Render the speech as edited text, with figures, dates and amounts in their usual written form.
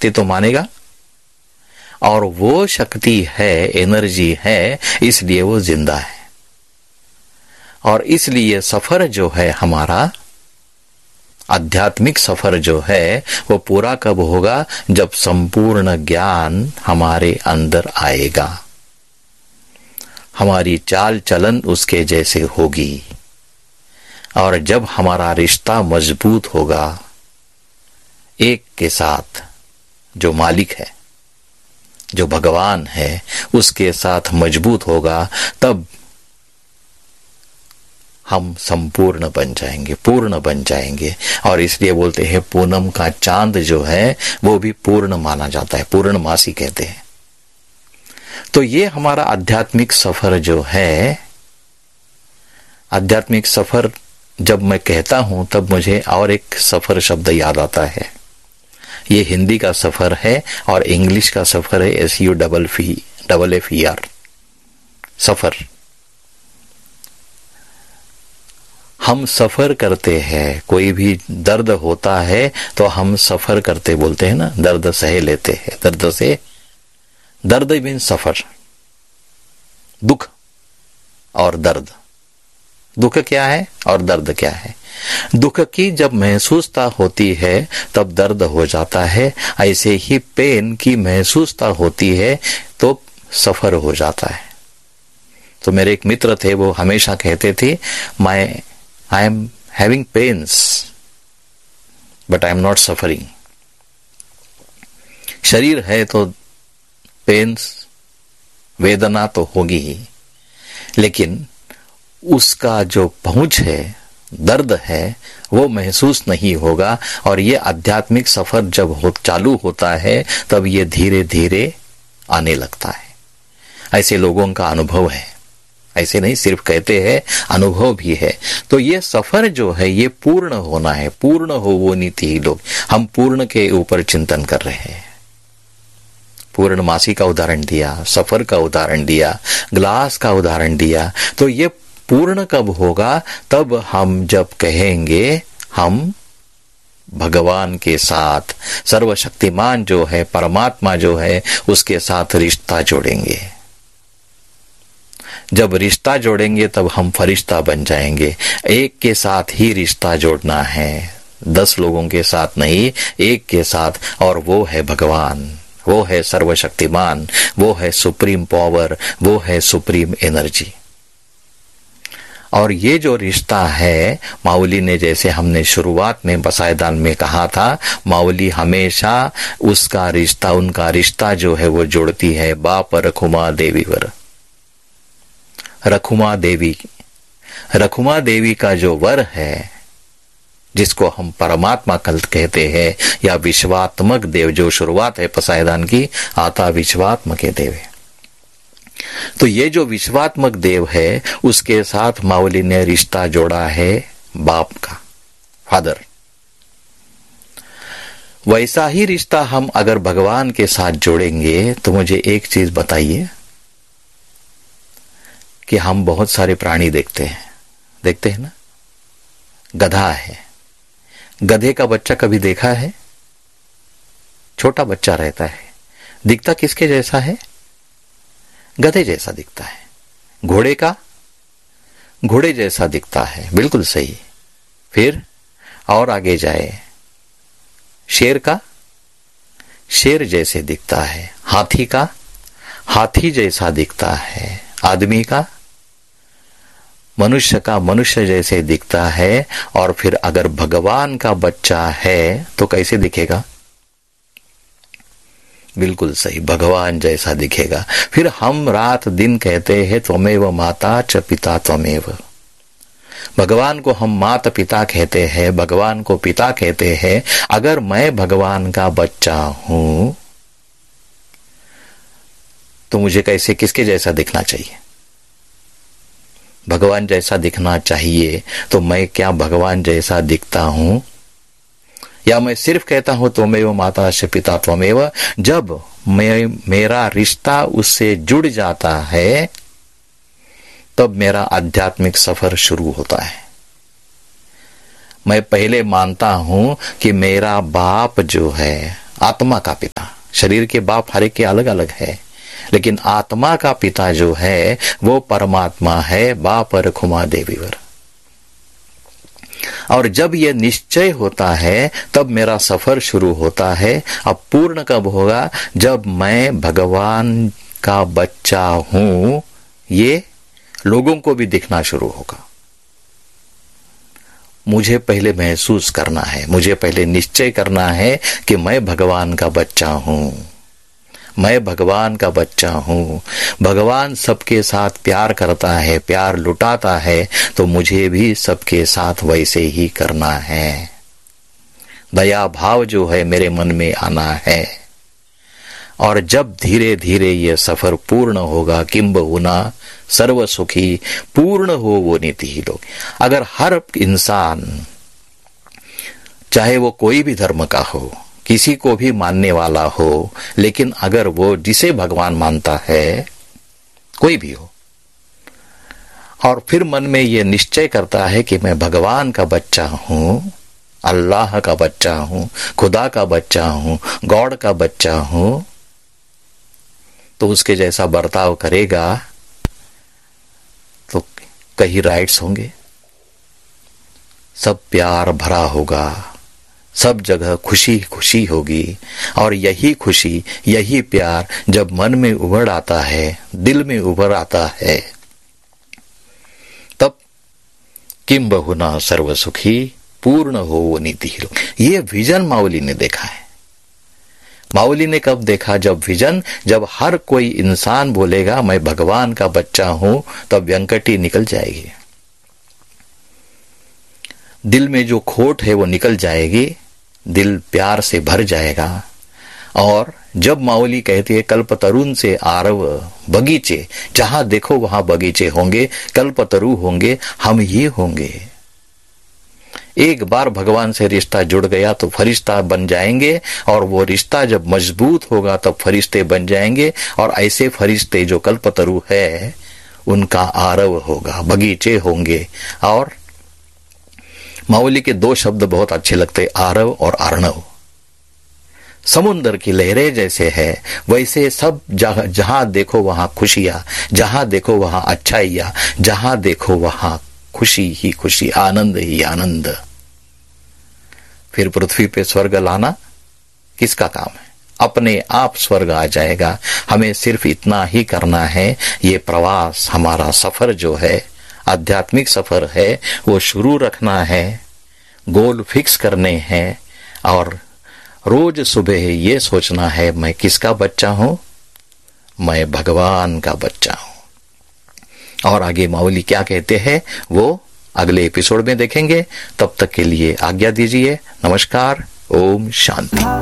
शक्ति तो मानेगा, और वो शक्ति है, एनर्जी है, इसलिए वो जिंदा है। और इसलिए सफर जो है हमारा, आध्यात्मिक सफर जो है, वो पूरा कब होगा? जब संपूर्ण ज्ञान हमारे अंदर आएगा, हमारी चाल चलन उसके जैसे होगी, और जब हमारा रिश्ता मजबूत होगा एक के साथ, जो मालिक है, जो भगवान है, उसके साथ मजबूत होगा, तब हम संपूर्ण बन जाएंगे, पूर्ण बन जाएंगे। और इसलिए बोलते हैं पूनम का चांद जो है वो भी पूर्ण माना जाता है, पूर्णमासी कहते हैं। तो ये हमारा आध्यात्मिक सफर जो है, आध्यात्मिक सफर जब मैं कहता हूं तब मुझे और एक सफर शब्द याद आता है। ये हिंदी का सफर है और इंग्लिश का सफर है, SUFFER, सफर। हम सफर करते हैं, कोई भी दर्द होता है तो हम सफर करते बोलते हैं ना, दर्द सह लेते हैं, दर्द से, दर्द मीन सफर, दुख और दर्द। दुख क्या है और दर्द क्या है? दुख की जब महसूसता होती है तब दर्द हो जाता है, ऐसे ही पेन की महसूसता होती है तो सफर हो जाता है। तो मेरे एक मित्र थे, वो हमेशा कहते थे, I am having pains, but I am not suffering. शरीर है तो पेन्स, वेदना तो होगी ही, लेकिन उसका जो पहुंच है, दर्द है, वो महसूस नहीं होगा। और ये आध्यात्मिक सफर जब चालू होता है तब ये धीरे धीरे आने लगता है। ऐसे लोगों का अनुभव है, ऐसे नहीं सिर्फ कहते हैं, अनुभव भी है। तो ये सफर जो है ये पूर्ण होना है, पूर्ण हो वो नीति ही लोग, हम पूर्ण के ऊपर चिंतन कर रहे हैं। पूर्णमासी का उदाहरण दिया, सफर का उदाहरण दिया, ग्लास का उदाहरण दिया। तो ये पूर्ण कब होगा? तब हम जब कहेंगे हम भगवान के साथ, सर्वशक्तिमान जो है, परमात्मा जो है, उसके साथ रिश्ता जोड़ेंगे। जब रिश्ता जोड़ेंगे तब हम फरिश्ता बन जाएंगे। एक के साथ ही रिश्ता जोड़ना है, 10 लोगों के साथ नहीं, एक के साथ, और वो है भगवान, वो है सर्वशक्तिमान, वो है सुप्रीम पावर, वो है सुप्रीम एनर्जी। और ये जो रिश्ता है, माउली ने, जैसे हमने शुरुआत में बसायदान में कहा था, माउली हमेशा उसका रिश्ता, उनका रिश्ता जो है वो जोड़ती है बाप रखुमा देवीवर। रखुमा देवी, रखुमा देवी का जो वर है, जिसको हम परमात्मा कल्प कहते हैं, या विश्वात्मक देव, जो शुरुआत है पसायदान की, आता विश्वात्मक देव है। तो ये जो विश्वात्मक देव है, उसके साथ माउली ने रिश्ता जोड़ा है बाप का, फादर। वैसा ही रिश्ता हम अगर भगवान के साथ जोड़ेंगे तो मुझे एक चीज बताइए कि हम बहुत सारे प्राणी देखते हैं ना। गधा है, गधे का बच्चा कभी देखा है? छोटा बच्चा रहता है, दिखता किसके जैसा है? गधे जैसा दिखता है। घोड़े का, घोड़े जैसा दिखता है, बिल्कुल सही। फिर और आगे जाए, शेर का, शेर जैसे दिखता है। हाथी का, हाथी जैसा दिखता है। आदमी का, मनुष्य का, मनुष्य जैसे दिखता है। और फिर अगर भगवान का बच्चा है तो कैसे दिखेगा? बिल्कुल सही, भगवान जैसा दिखेगा। फिर हम रात दिन कहते हैं त्वमेव माता च पिता त्वमेव। भगवान को हम माता पिता कहते हैं, भगवान को पिता कहते हैं। अगर मैं भगवान का बच्चा हूं तो मुझे कैसे, किसके जैसा दिखना चाहिए? भगवान जैसा दिखना चाहिए। तो मैं क्या भगवान जैसा दिखता हूं, या मैं सिर्फ कहता हूं त्वमेव माता च पिता त्वमेव? जब मेरा रिश्ता उससे जुड़ जाता है तब मेरा आध्यात्मिक सफर शुरू होता है। मैं पहले मानता हूं कि मेरा बाप जो है आत्मा का पिता, शरीर के बाप हर एक के अलग अलग है, लेकिन आत्मा का पिता जो है वो परमात्मा है, बाप और खुमा देवीवर। और जब यह निश्चय होता है तब मेरा सफर शुरू होता है। अब पूर्ण कब होगा? जब मैं भगवान का बच्चा हूं, ये लोगों को भी दिखना शुरू होगा। मुझे पहले महसूस करना है, मुझे पहले निश्चय करना है कि मैं भगवान का बच्चा हूं, मैं भगवान का बच्चा हूं। भगवान सबके साथ प्यार करता है, प्यार लुटाता है, तो मुझे भी सबके साथ वैसे ही करना है। दया भाव जो है मेरे मन में आना है। और जब धीरे धीरे ये सफर पूर्ण होगा, किंबहुना सर्व सुखी, पूर्ण हो वो नीति ही लोग। अगर हर इंसान, चाहे वो कोई भी धर्म का हो, किसी को भी मानने वाला हो, लेकिन अगर वो जिसे भगवान मानता है, कोई भी हो, और फिर मन में ये निश्चय करता है कि मैं भगवान का बच्चा हूं, अल्लाह का बच्चा हूं, खुदा का बच्चा हूं, गॉड का बच्चा हूं, तो उसके जैसा बर्ताव करेगा तो कहीं राइट्स होंगे, सब प्यार भरा होगा, सब जगह खुशी खुशी होगी। और यही खुशी, यही प्यार जब मन में उभर आता है, दिल में उभर आता है, तब किम बहुना सर्व सुखी, पूर्ण हो वो नीति। ये विजन माउली ने देखा है। माउली ने कब देखा? जब विजन, जब हर कोई इंसान बोलेगा मैं भगवान का बच्चा हूं, तब व्यंकटी निकल जाएगी, दिल में जो खोट है वो निकल जाएगी, दिल प्यार से भर जाएगा। और जब माउली कहती है कल्पतरुण से आरव बगीचे, जहां देखो वहां बगीचे होंगे, कल्पतरु होंगे, हम ये होंगे। एक बार भगवान से रिश्ता जुड़ गया तो फरिश्ता बन जाएंगे, और वो रिश्ता जब मजबूत होगा तब फरिश्ते बन जाएंगे। और ऐसे फरिश्ते जो कल्पतरु है उनका आरव होगा, बगीचे होंगे। और माउली के दो शब्द बहुत अच्छे लगते, आरव और अर्णव। समुद्र की लहरें जैसे है वैसे सब जहां देखो वहां खुशियां, जहां देखो वहां अच्छाइयां, जहां देखो वहां खुशी ही खुशी, आनंद ही आनंद। फिर पृथ्वी पे स्वर्ग लाना किसका काम है? अपने आप स्वर्ग आ जाएगा। हमें सिर्फ इतना ही करना है, ये प्रवास, हमारा सफर जो है, आध्यात्मिक सफर है, वो शुरू रखना है, गोल फिक्स करने हैं, और रोज सुबह ये सोचना है मैं किसका बच्चा हूं? मैं भगवान का बच्चा हूं। और आगे माउली क्या कहते हैं वो अगले एपिसोड में देखेंगे। तब तक के लिए आज्ञा दीजिए। नमस्कार, ओम शांति।